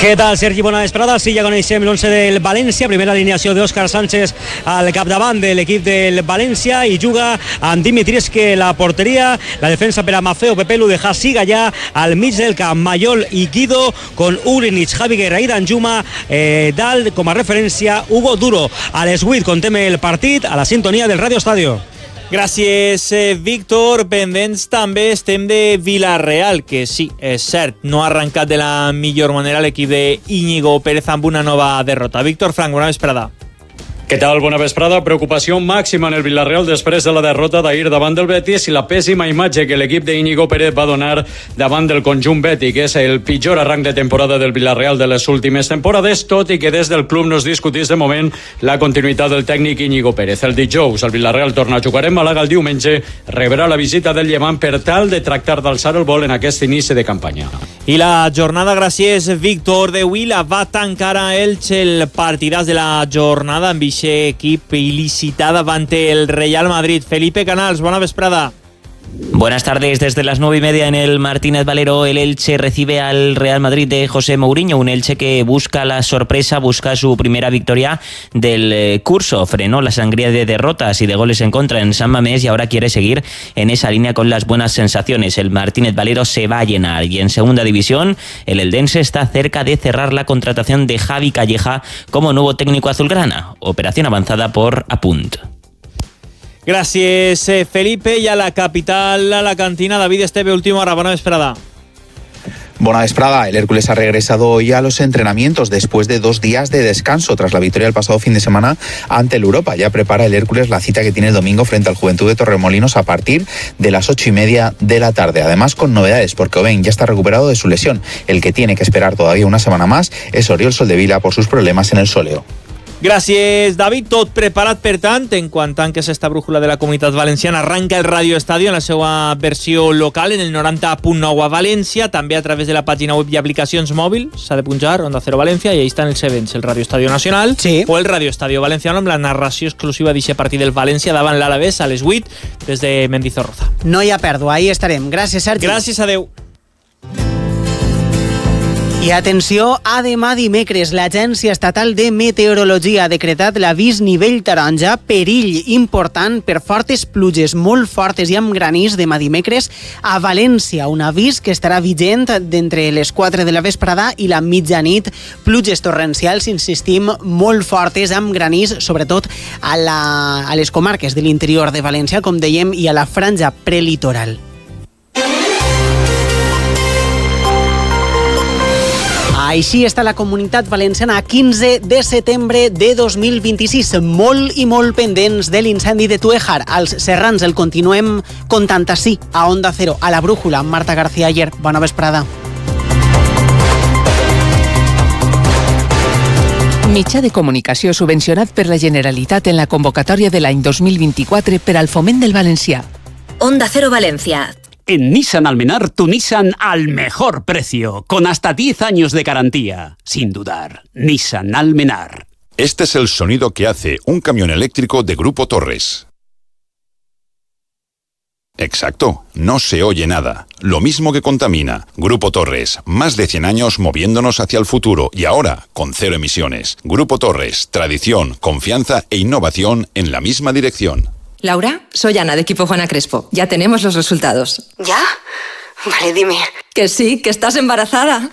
Què tal, Sergi? Bona vesprada. Sí, ja coneixem l'11 del València. Primera alineació d'Òscar Sánchez al capdavant de l'equip del València i juga amb Dimitrievski la porteria. La defensa per a Mafeo, Pepelu, de Hassi, Gallà al mig del camp, Mayol i Guido, con Urinich, Javi Guerra i Danjuma. Dalt, com a referència, Hugo Duro. A les 8 contem el partit a la sintonia del Radio Estadio. Gràcies, Víctor. Pendents també estem de Villarreal, que sí, és cert, no ha arrencat de la millor manera l'equip de Íñigo Pérez amb una nova derrota. Víctor Frank, bona vesprada. Què tal? Bona vesprada. Preocupació màxima en el Villarreal després de la derrota d'ahir davant del Betis i la pèssima imatge que l'equip d'Íñigo Pérez va donar davant del conjunt bètic. És el pitjor arranc de temporada del Villarreal de les últimes temporades, tot i que des del club no es discutís de moment la continuïtat del tècnic Íñigo Pérez. El dijous el Villarreal torna a jugar en Màlaga, el diumenge rebrà la visita del Llevant per tal de tractar d'alçar el vol en aquest inici de campanya. I la jornada, gràcies, Víctor, d'avui la va tancar a Elche el partidàs de la jornada amb aquest equip il·licitat davant el Real Madrid. Felipe Canals, bona vesprada. Buenas tardes. Desde las 9:30 en el Martínez Valero, el Elche recibe al Real Madrid de José Mourinho, un Elche que busca la sorpresa, busca su primera victoria del curso, frenó la sangría de derrotas y de goles en contra en San Mamés y ahora quiere seguir en esa línea con las buenas sensaciones. El Martínez Valero se va a llenar y en segunda división el eldense está cerca de cerrar la contratación de Javi Calleja como nuevo técnico azulgrana, operación avanzada por Apunt. Gràcies, Felipe. I a la capital, a la cantina, David Esteve, última hora. Bona vesprada. Buena vesprada. El Hércules ha regresado hoy a los entrenamientos después de 2 días de descanso tras la victoria el pasado fin de semana ante el Europa. Ya prepara el Hércules la cita que tiene el domingo frente al Juventud de Torremolinos a partir de las 8:30 de la tarde. Además, con novedades, porque Oben ya está recuperado de su lesión. El que tiene que esperar todavía una semana más es Oriol Soldevila por sus problemas en el sóleo. Gràcies, David. Tot preparat, per tant, en quant tanques esta brújula de la Comunitat Valenciana. Arranca el Radio Estadio en la seva versió local, en el 90.9 a València, també a través de la pàgina web i aplicacions mòbil. S'ha de punxar Onda Cero València i ahí estan els events, el Radio Estadio Nacional, sí, o el Radio Estadio Valenciano amb la narració exclusiva d'aquest partit del València davant l'Alavés a les 8 des de Mendizorroza. No hi ha pèrdua, ahí estarem. Gràcies, Sergi. Gràcies, adeu. I atenció, a demà dimecres, l'Agència Estatal de Meteorologia ha decretat l'avís nivell taronja, perill important per fortes pluges molt fortes i amb granís demà dimecres a València. Un avís que estarà vigent d'entre les 4 de la vesprada i la mitjanit. Pluges torrencials, insistim, molt fortes amb granís, sobretot a les comarques de l'interior de València, com dèiem, i a la franja prelitoral. Així està la Comunitat Valenciana a 15 de setembre de 2026. Molt i molt pendents de l'incendi de Tuéjar. Als serrans el continuem contant ací, a Onda Cero, a la brújula, amb Marta García Ayer. Bona vesprada. Mitjà de comunicació subvencionat per la Generalitat en la convocatòria de l'any 2024 per al foment del valencià. Onda Cero Valencia. En Nissan Almenar, tu Nissan al mejor precio, con hasta 10 años de garantía. Sin dudar, Nissan Almenar. Este es el sonido que hace un camión eléctrico de Grupo Torres. Exacto, no se oye nada. Lo mismo que contamina. Grupo Torres, más de 100 años moviéndonos hacia el futuro y ahora con 0 emisiones. Grupo Torres, tradición, confianza e innovación en la misma dirección. Laura, soy Ana, de equipo Juana Crespo. Ya tenemos los resultados. ¿Ya? Vale, dime. Que sí, que estás embarazada.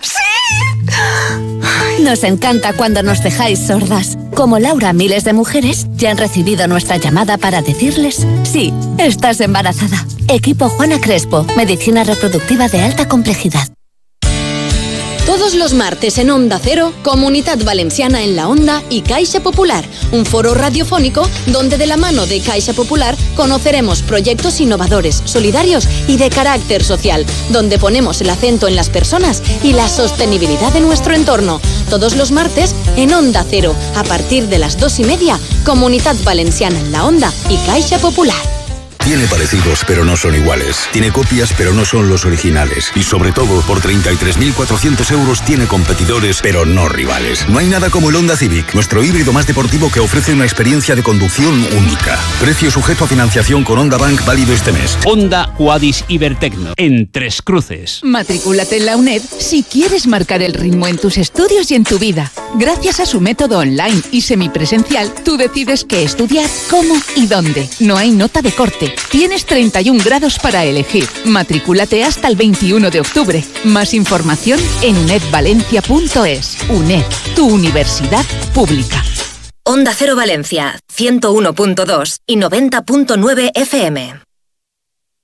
¡Sí! Nos encanta cuando nos dejáis sordas. Como Laura, miles de mujeres ya han recibido nuestra llamada para decirles: sí, estás embarazada. Equipo Juana Crespo, medicina reproductiva de alta complejidad. Todos los martes en Onda Cero, Comunidad Valenciana en la Onda y Caixa Popular, un foro radiofónico donde de la mano de Caixa Popular conoceremos proyectos innovadores, solidarios y de carácter social, donde ponemos el acento en las personas y la sostenibilidad de nuestro entorno. Todos los martes en Onda Cero, a partir de las 2:30, Comunidad Valenciana en la Onda y Caixa Popular. Tiene parecidos, pero no son iguales. Tiene copias, pero no son los originales. Y sobre todo, por 33.400 euros tiene competidores, pero no rivales. No hay nada como el Honda Civic, nuestro híbrido más deportivo que ofrece una experiencia de conducción única. Precio sujeto a financiación con Honda Bank válido este mes. Honda Quadis Ibertecno, en Tres Cruces. Matricúlate en la UNED si quieres marcar el ritmo en tus estudios y en tu vida. Gracias a su método online y semipresencial, tú decides qué estudiar, cómo y dónde. No hay nota de corte. Tienes 31 grados para elegir. Matricúlate hasta el 21 de octubre. Más información en unedvalencia.es. UNED, tu universidad pública. Onda Cero Valencia, 101.2 y 90.9 FM.